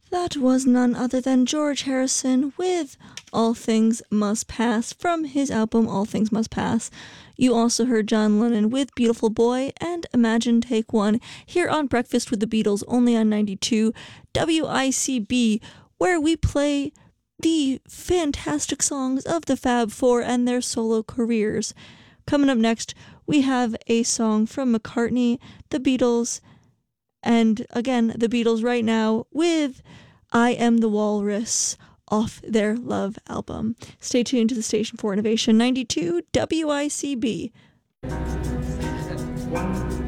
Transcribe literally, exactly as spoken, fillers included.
That was none other than George Harrison with All Things Must Pass from his album All Things Must Pass. You also heard John Lennon with Beautiful Boy and Imagine Take One here on Breakfast with the Beatles, only on ninety-two W I C B, where we play the fantastic songs of the Fab Four and their solo careers. Coming up next, we have a song from McCartney, the Beatles, and again, the Beatles right now with I Am the Walrus off their Love album. Stay tuned to the Station for Innovation, ninety-two W I C B.